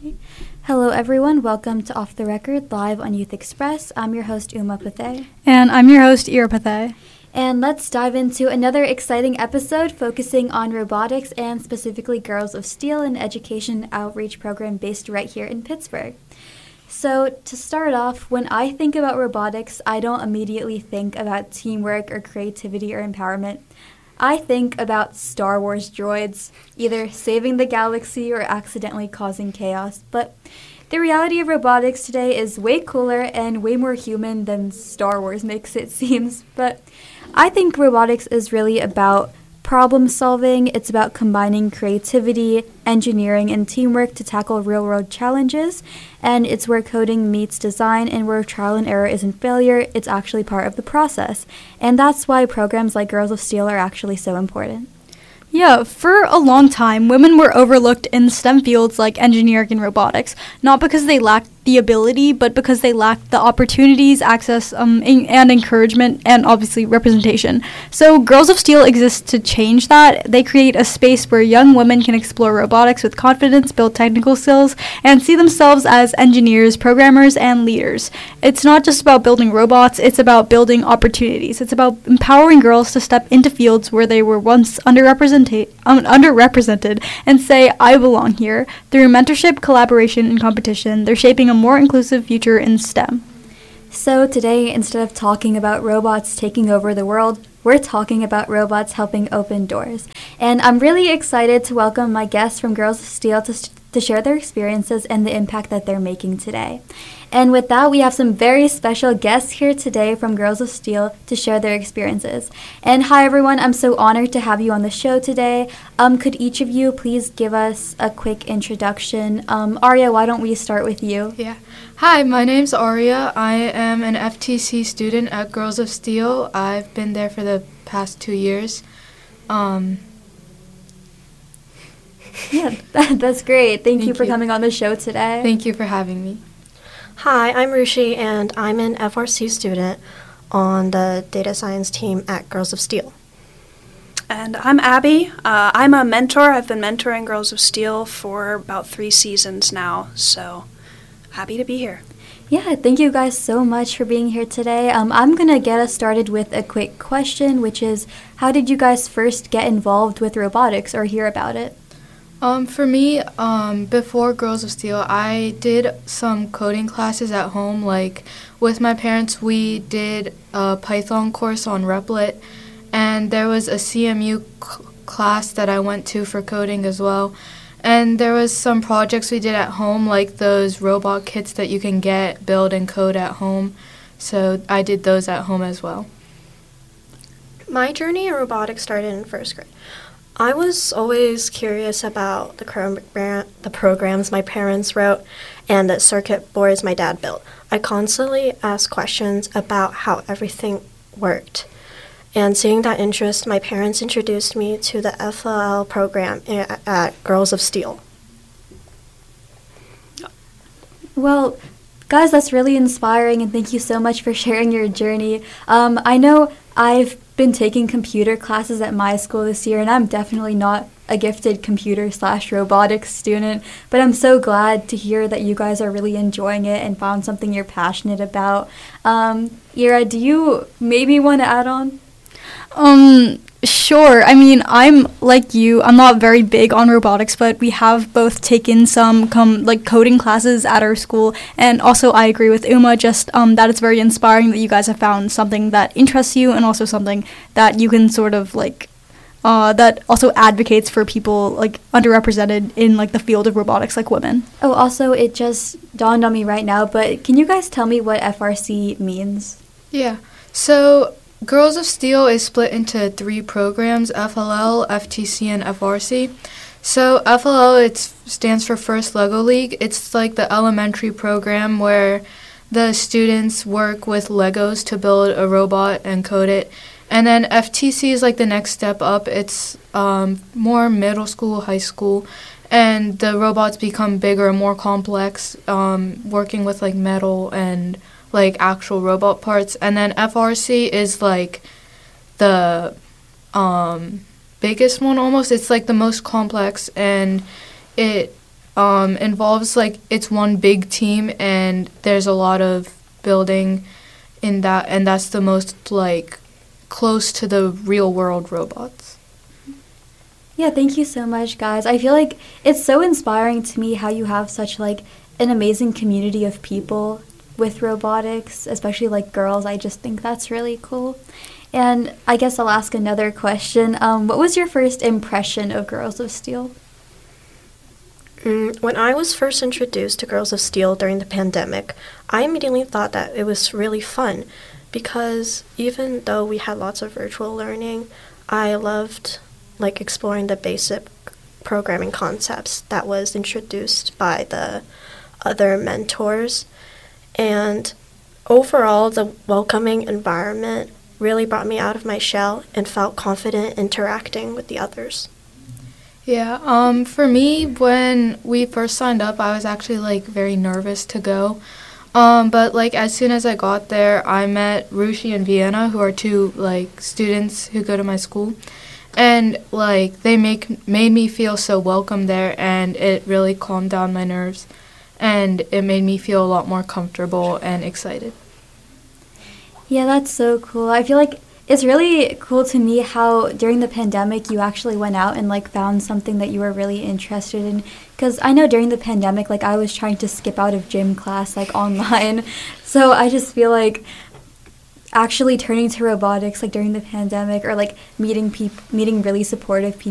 Hello, everyone. Welcome to Off the Record, live on Youth Express. I'm your host, Uma Pathe. And I'm your host, Ira Pathe. And let's dive into another exciting episode focusing on robotics and specifically Girls of Steel, an education outreach program based right here in Pittsburgh. So to start off, when I think about robotics, I don't immediately think about teamwork or creativity or empowerment. I think about Star Wars droids, either saving the galaxy or accidentally causing chaos. But the reality of robotics today is way cooler and way more human than Star Wars makes it seem. But I think robotics is really about problem solving. It's about combining creativity, engineering, and teamwork to tackle real-world challenges. And it's where coding meets design and where trial and error isn't failure, it's actually part of the process. And that's why programs like Girls of Steel are actually so important. Yeah, for a long time, women were overlooked in STEM fields like engineering and robotics, not because they lacked the ability, but because they lacked the opportunities, access, and encouragement, and obviously representation. So Girls of Steel exists to change that. They create a space where young women can explore robotics with confidence, build technical skills, and see themselves as engineers, programmers, and leaders. It's not just about building robots, it's about building opportunities. It's about empowering girls to step into fields where they were once underrepresented and say, I belong here. Through mentorship, collaboration, and competition, they're shaping a more inclusive future in STEM. So today, instead of talking about robots taking over the world, we're talking about robots helping open doors. And I'm really excited to welcome my guests from Girls of Steel to share their experiences and the impact that they're making today. And with that, we have some very special guests here today from Girls of Steel to share their experiences. And hi, everyone. I'm so honored to have you on the show today. Could each of you please give us a quick introduction? Arya, why don't we start with you? Yeah. Hi, my name's Arya. I am an FTC student at Girls of Steel. I've been there for the past 2 years. Yeah, that's great. Thank you for coming on the show today. Thank you for having me. Hi, I'm Rushi, and I'm an FRC student on the data science team at Girls of Steel. And I'm Abby. I'm a mentor. I've been mentoring Girls of Steel for about 3 seasons now, so happy to be here. Yeah, thank you guys so much for being here today. I'm going to get us started with a quick question, which is, how did you guys first get involved with robotics or hear about it? For me, before Girls of Steel, I did some coding classes at home. Like, with my parents, we did a Python course on Replit, and there was a CMU class that I went to for coding as well. And there was some projects we did at home, like those robot kits that you can get, build, and code at home. So I did those at home as well. My journey in robotics started in first grade. I was always curious about the programs my parents wrote and the circuit boards my dad built. I constantly asked questions about how everything worked. And seeing that interest, my parents introduced me to the FLL program at Girls of Steel. Well, guys, that's really inspiring, and thank you so much for sharing your journey. I know I've been taking computer classes at my school this year, and I'm definitely not a gifted computer/robotics student, but I'm so glad to hear that you guys are really enjoying it and found something you're passionate about. Ira, do you maybe want to add on? Sure. I mean, I'm like you. I'm not very big on robotics, but we have both taken some coding classes at our school. And also, I agree with Uma, just that it's very inspiring that you guys have found something that interests you and also something that you can sort of that also advocates for people underrepresented in the field of robotics, like women. Oh, also, it just dawned on me right now, but can you guys tell me what FRC means? Yeah. So Girls of Steel is split into 3 programs, FLL, FTC, and FRC. So FLL, it stands for First Lego League. It's like the elementary program where the students work with Legos to build a robot and code it. And then FTC is like the next step up. It's more middle school, high school, and the robots become bigger and more complex, working with metal and actual robot parts. And then FRC is the biggest one almost. It's the most complex, and it involves like it's one big team and there's a lot of building in that, and that's the most like close to the real world robots. Yeah, thank you so much, guys. I feel like it's so inspiring to me how you have such like an amazing community of people with robotics, especially like girls. I just think that's really cool. And I guess I'll ask another question. What was your first impression of Girls of Steel? When I was first introduced to Girls of Steel during the pandemic, I immediately thought that it was really fun because even though we had lots of virtual learning, I loved like exploring the basic programming concepts that was introduced by the other mentors. And overall, the welcoming environment really brought me out of my shell and felt confident interacting with the others. Yeah, for me, when we first signed up, I was actually like very nervous to go. But like as soon as I got there, I met Rushi and Vienna, who are two like students who go to my school. And like they made me feel so welcome there, and it really calmed down my nerves, and it made me feel a lot more comfortable and excited. Yeah, that's so cool. I feel like it's really cool to me how during the pandemic you actually went out and like found something that you were really interested in. Because I know during the pandemic, like I was trying to skip out of gym class like online. So I just feel like actually turning to robotics like during the pandemic, or like meeting really supportive people